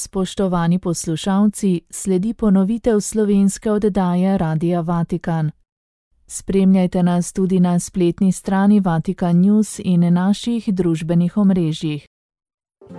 spoštovani poslušalci, sledi ponovitev slovenske oddaje Radia Vatikan. Spremljajte nas tudi na spletni strani Vatikan News in naših družbenih omrežjih.